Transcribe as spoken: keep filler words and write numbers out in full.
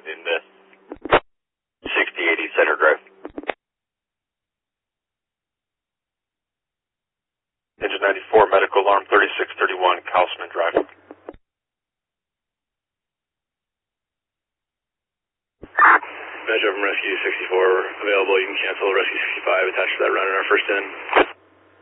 in the sixty eighty Center Drive. Engine ninety-four, medical alarm thirty-six thirty-one, Kalsman Drive. Metro from Rescue sixty-four available. You can cancel Rescue sixty-five attached to that run in our first in.